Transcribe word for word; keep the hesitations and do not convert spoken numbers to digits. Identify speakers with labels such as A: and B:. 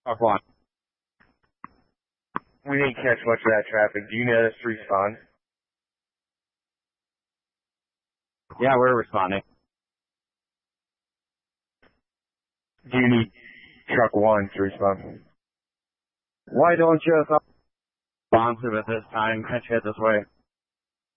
A: Off one.
B: We didn't catch much of that traffic. Do you know this to respond?
A: Yeah, we're responding.
B: Do you need truck one to respond?
A: Why don't you respond to it this time? Can't you head this way?